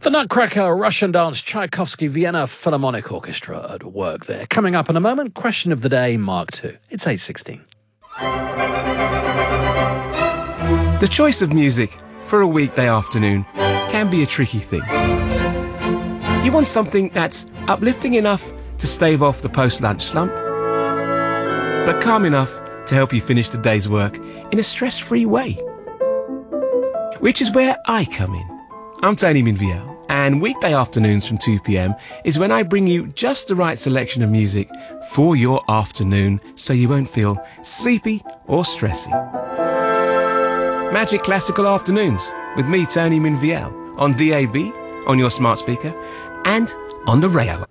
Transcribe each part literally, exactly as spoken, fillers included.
The Nutcracker Russian Dance Tchaikovsky Vienna Philharmonic Orchestra at work there. Coming up in a moment, question of the day, Mark two. It's eight sixteen. The choice of music for a weekday afternoon can be a tricky thing. You want something that's uplifting enough to stave off the post-lunch slump, but calm enough to help you finish the day's work in a stress-free way. Which is where I come in. I'm Tony Minviel, and weekday afternoons from two p.m. is when I bring you just the right selection of music for your afternoon so you won't feel sleepy or stressy. Magic Classical Afternoons with me, Tony Minviel, on D A B, on your smart speaker, and on the rail.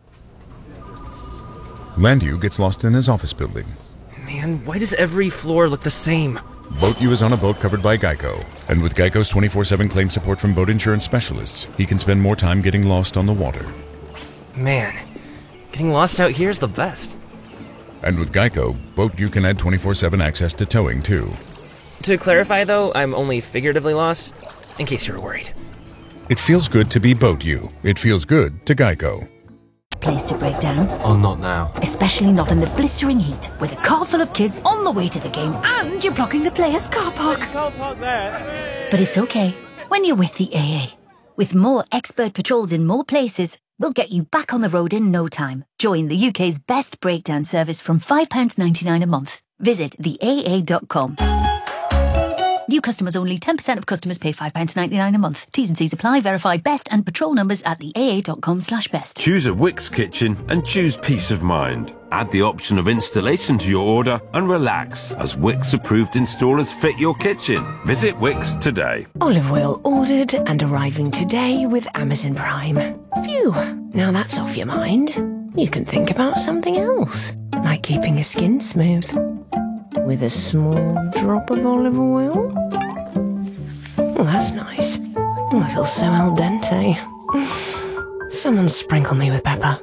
Landu gets lost in his office building. Man, why does every floor look the same? Boat U is on a boat covered by Geico. And with Geico's twenty-four seven claim support from boat insurance specialists, he can spend more time getting lost on the water. Man, getting lost out here is the best. And with Geico, Boat U can add twenty-four seven access to towing, too. To clarify, though, I'm only figuratively lost, in case you're worried. It feels good to be Boat U. It feels good to Geico. Place to break down. Oh, not now. Especially not in the blistering heat, with a car full of kids on the way to the game and you're blocking the players' car park. Can't park there. But it's okay when you're with the A A. With more expert patrols in more places, we'll get you back on the road in no time. Join the U K's best breakdown service from five pounds ninety-nine a month. Visit the A A dot com. New customers only. ten percent of customers pay five pounds ninety-nine a month. T's and C's apply. Verify best and patrol numbers at the A A dot com slash best. Choose a Wickes kitchen and choose peace of mind. Add the option of installation to your order and relax as Wickes approved installers fit your kitchen. Visit Wickes today. Olive oil ordered and arriving today with Amazon Prime. Phew, now that's off your mind. You can think about something else, like keeping your skin smooth. With a small drop of olive oil. Oh, that's nice. Oh, I feel so al dente. Someone sprinkle me with pepper.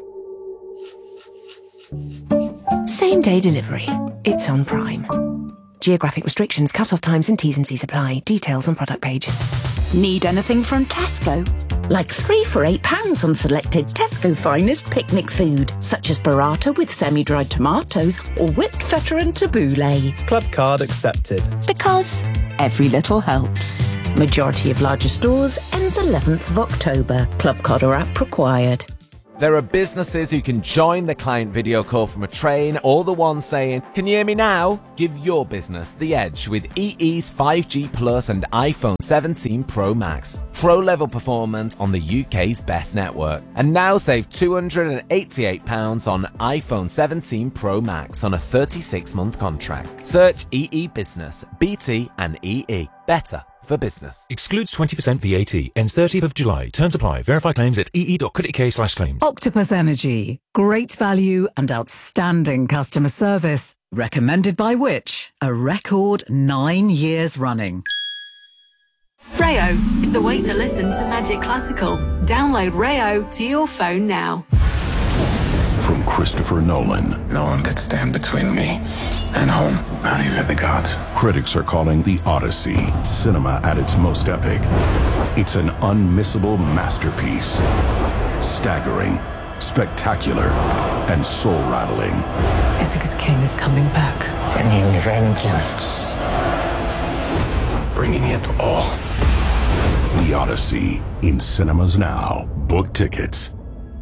Same day delivery. It's on Prime. Geographic restrictions, cut-off times and T's and C's apply. Details on product page. Need anything from Tesco? Like three for eight pounds on selected Tesco finest picnic food, such as burrata with semi-dried tomatoes or whipped feta and tabbouleh. Club card accepted. Because every little helps. Majority of larger stores ends eleventh of October. Club card or app required. There are businesses who can join the client video call from a train, or the one saying, "Can you hear me now?" Give your business the edge with E E's five G Plus and iPhone seventeen Pro Max. Pro-level performance on the U K's best network. And now save two hundred eighty-eight pounds on iPhone seventeen Pro Max on a thirty-six month contract. Search E E Business, B T and E E. Better for business. Excludes twenty percent V A T. Ends thirtieth of July. Terms apply. Verify claims at e e dot co dot u k slash claims. Octopus Energy. Great value and outstanding customer service. Recommended by which? A record nine years running. Rayo is the way to listen to Magic Classical. Download Rayo to your phone now. From Christopher Nolan. No one could stand between me and home, not even the gods. Critics are calling The Odyssey cinema at its most epic. It's an unmissable masterpiece. Staggering, spectacular, and soul-rattling. Ithaca's king is coming back. Bringing vengeance. Bringing it all. The Odyssey, in cinemas now. Book tickets.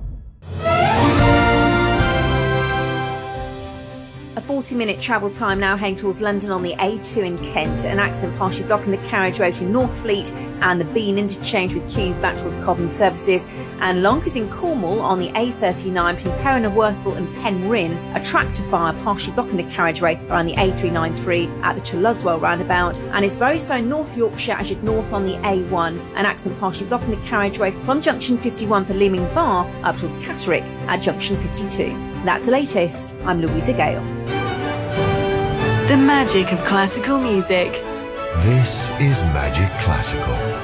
A forty minute travel time now heading towards London on the A two in Kent. An accident partially blocking the carriage road to Northfleet and the Bean interchange with queues back towards Cobham services. And Lonkers in Cornwall on the A thirty-nine between Perranworthal and Penryn. A tractor fire partially blocking the carriageway around the A three ninety-three at the Challuswell roundabout. And it's very slow in North Yorkshire as you're north on the A one. An accident partially blocking the carriageway from junction fifty-one for Leeming Bar up towards Catterick at junction fifty-two. That's the latest. I'm Louisa Gale. The magic of classical music. This is Magic Classical.